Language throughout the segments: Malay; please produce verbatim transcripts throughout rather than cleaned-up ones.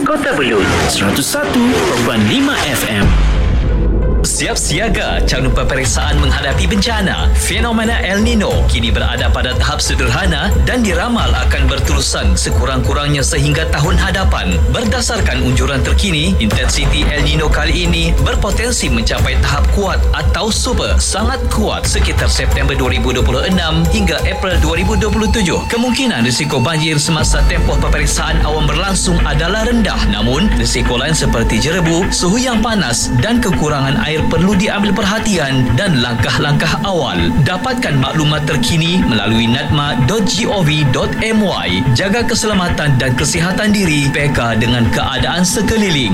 Kota Belud seratus satu perpuluhan lima F M. Siap siaga calon peperiksaan menghadapi bencana. Fenomena El Nino kini berada pada tahap sederhana dan diramal akan berterusan sekurang-kurangnya sehingga tahun hadapan. Berdasarkan unjuran terkini, intensiti El Nino kali ini berpotensi mencapai tahap kuat atau super sangat kuat sekitar September dua ribu dua puluh enam hingga April dua ribu dua puluh tujuh. Kemungkinan risiko banjir semasa tempoh peperiksaan awan berlangsung adalah rendah. Namun, risiko lain seperti jerebu, suhu yang panas dan kekurangan air perlu diambil perhatian dan langkah-langkah awal. Dapatkan maklumat terkini melalui natma dot gov dot my. Jaga keselamatan dan kesihatan diri, peka dengan keadaan sekeliling.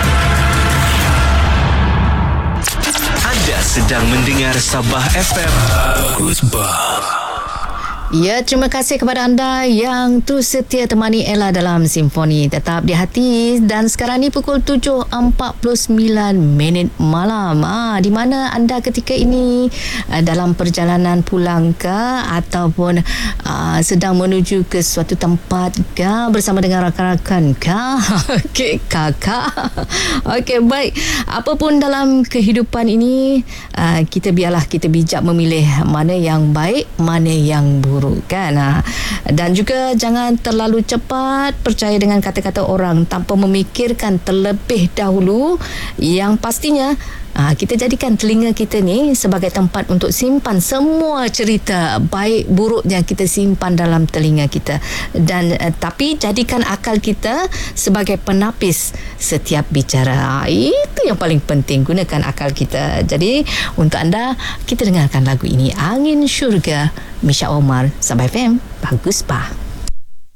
Anda sedang mendengar Sabah F M. Bagus bah. Ya, terima kasih kepada anda yang terus setia temani Ella dalam Simfoni. Tetap di hati. Dan sekarang ni pukul tujuh empat puluh sembilan minit malam. Ah, di mana anda ketika ini uh, dalam perjalanan pulang ke ataupun uh, sedang menuju ke suatu tempat ke bersama dengan rakan-rakan ke? Okey, kakak. Okey, baik. Apapun dalam kehidupan ini, uh, kita biarlah kita bijak memilih mana yang baik, mana yang buruk. Kan? Dan juga jangan terlalu cepat percaya dengan kata-kata orang tanpa memikirkan terlebih dahulu. Yang pastinya Ha, kita jadikan telinga kita ni sebagai tempat untuk simpan semua cerita baik buruk yang kita simpan dalam telinga kita. Dan uh, tapi jadikan akal kita sebagai penapis setiap bicara. Ha, itu yang paling penting, gunakan akal kita. Jadi untuk anda, kita dengarkan lagu ini, Angin Syurga, Misha Omar, Sabah F M. Bagus bah.